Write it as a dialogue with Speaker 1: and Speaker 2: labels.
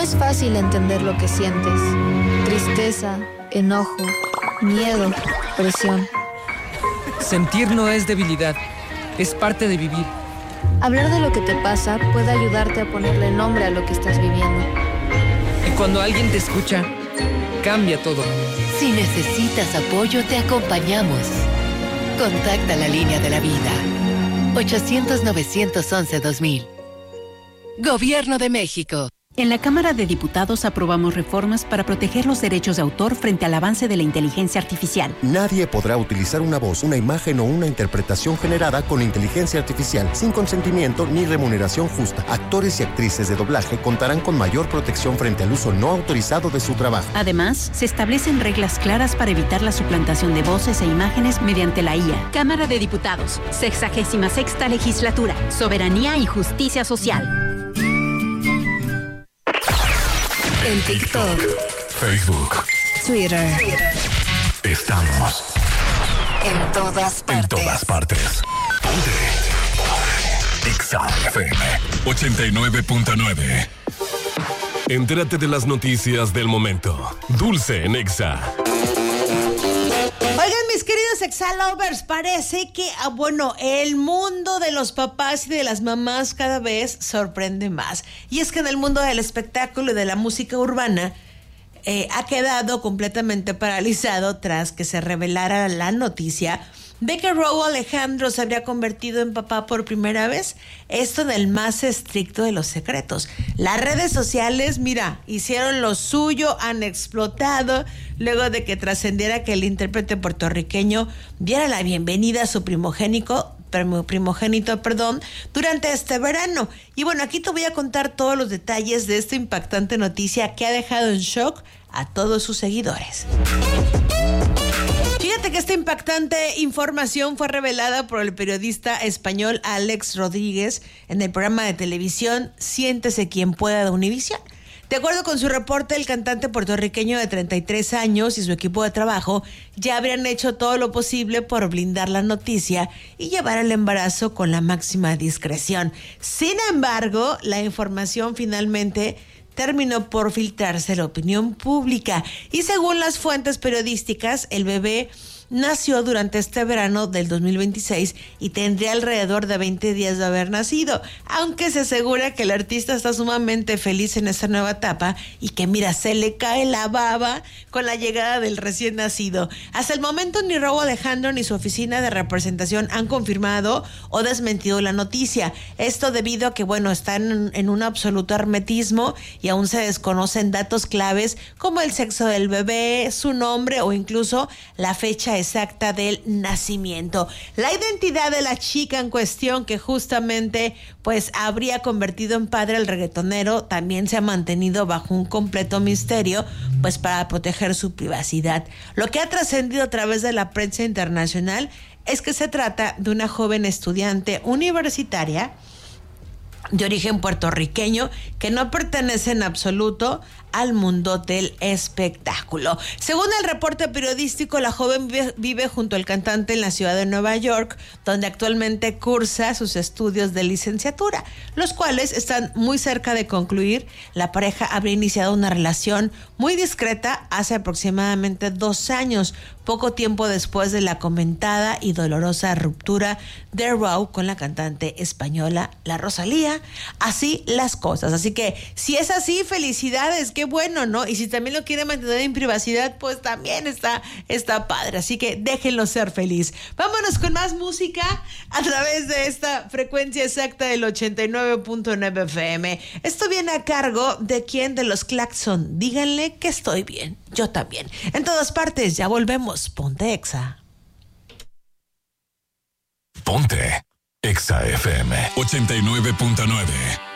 Speaker 1: es fácil entender lo que sientes. Tristeza, enojo, miedo, presión.
Speaker 2: Sentir no es debilidad, es parte de vivir.
Speaker 1: Hablar de lo que te pasa puede ayudarte a ponerle nombre a lo que estás viviendo.
Speaker 2: Y cuando alguien te escucha, cambia todo.
Speaker 3: Si necesitas apoyo, te acompañamos. Contacta la línea de la vida. 800-911-2000. Gobierno de México.
Speaker 4: En la Cámara de Diputados aprobamos reformas para proteger los derechos de autor frente al avance de la inteligencia artificial.
Speaker 5: Nadie podrá utilizar una voz, una imagen o una interpretación generada con inteligencia artificial sin consentimiento ni remuneración justa. Actores y actrices de doblaje contarán con mayor protección frente al uso no autorizado de su trabajo.
Speaker 4: Además, se establecen reglas claras para evitar la suplantación de voces e imágenes mediante la IA. Cámara de Diputados, 66ª Legislatura, Soberanía y Justicia Social.
Speaker 3: En TikTok,
Speaker 6: Facebook,
Speaker 3: Twitter.
Speaker 6: Estamos
Speaker 3: en todas partes.
Speaker 6: En todas partes. Ponte. Exa FM 89.9. Entérate de las noticias del momento. Dulce en Exa.
Speaker 7: Oigan, mis queridos Exa-lovers, parece que, el mundo de los papás y de las mamás cada vez sorprende más. Y es que en el mundo del espectáculo y de la música urbana ha quedado completamente paralizado tras que se revelara la noticia de que Rauw Alejandro se habría convertido en papá por primera vez. Esto en el más estricto de los secretos. Las redes sociales, hicieron lo suyo, han explotado luego de que trascendiera que el intérprete puertorriqueño diera la bienvenida a su primogénito, durante este verano. Y aquí te voy a contar todos los detalles de esta impactante noticia que ha dejado en shock a todos sus seguidores. Fíjate que esta impactante información fue revelada por el periodista español Alex Rodríguez en el programa de televisión Siéntese quien pueda de Univisión. De acuerdo con su reporte, el cantante puertorriqueño de 33 años y su equipo de trabajo ya habrían hecho todo lo posible por blindar la noticia y llevar el embarazo con la máxima discreción. Sin embargo, la información finalmente terminó por filtrarse a la opinión pública y según las fuentes periodísticas, el bebé nació durante este verano del 2026 y tendría alrededor de 20 días de haber nacido, aunque se asegura que el artista está sumamente feliz en esta nueva etapa y que se le cae la baba con la llegada del recién nacido. Hasta el momento ni Rauw Alejandro ni su oficina de representación han confirmado o desmentido la noticia. Esto debido a que están en un absoluto hermetismo y aún se desconocen datos claves como el sexo del bebé, su nombre o incluso la fecha exacta del nacimiento. La identidad de la chica en cuestión, que justamente habría convertido en padre al reggaetonero, también se ha mantenido bajo un completo misterio, para proteger su privacidad. Lo que ha trascendido a través de la prensa internacional es que se trata de una joven estudiante universitaria de origen puertorriqueño que no pertenece en absoluto al mundo del espectáculo. Según el reporte periodístico, la joven vive junto al cantante en la ciudad de Nueva York, donde actualmente cursa sus estudios de licenciatura, los cuales están muy cerca de concluir. La pareja habría iniciado una relación muy discreta hace aproximadamente 2 años, poco tiempo después de la comentada y dolorosa ruptura de Rauw con la cantante española, la Rosalía. Así las cosas. Así que, si es así, felicidades, qué bueno, ¿no? Y si también lo quiere mantener en privacidad, pues también está padre. Así que déjenlo ser feliz. Vámonos con más música a través de esta frecuencia exacta del 89.9 FM. Esto viene a cargo de ¿quién? De los Claxon. Díganle que estoy bien. Yo también. En todas partes, ya volvemos. Ponte Exa.
Speaker 6: Ponte Exa FM 89.9.